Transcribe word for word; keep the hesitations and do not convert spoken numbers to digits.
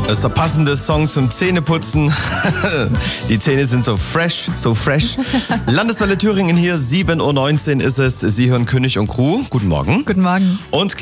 Das ist der passende Song zum Zähneputzen. Die Zähne sind so fresh, so fresh. Landeswelle Thüringen hier, sieben Uhr neunzehn ist es. Sie hören König und Crew. Guten Morgen. Guten Morgen. Und